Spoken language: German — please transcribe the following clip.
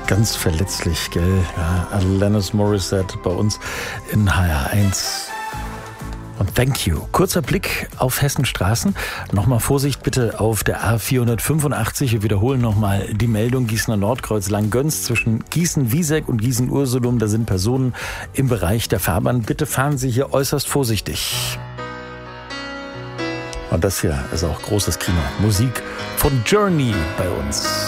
Ganz verletzlich, gell? Ja, Alanis Morissette bei uns in HR1. Und thank you. Kurzer Blick auf Hessenstraßen. Nochmal Vorsicht bitte auf der A485. Wir wiederholen nochmal die Meldung Gießener Nordkreuz Langgöns zwischen Gießen-Wieseck und Gießen-Ursulum. Da sind Personen im Bereich der Fahrbahn. Bitte fahren Sie hier äußerst vorsichtig. Und das hier ist auch großes Kino. Musik von Journey bei uns.